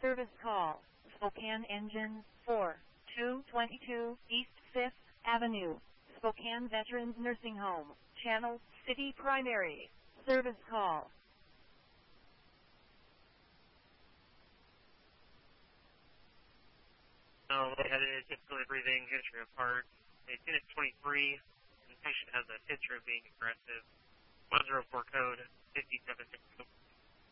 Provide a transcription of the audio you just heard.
Service call, Spokane Engine 4222 East 5th Avenue, Spokane Veterans Nursing Home, Channel City Primary. Service call. Lightheaded, difficulty breathing, history of heart. It's unit 23, and the patient has a history of being aggressive. 104 code 5760.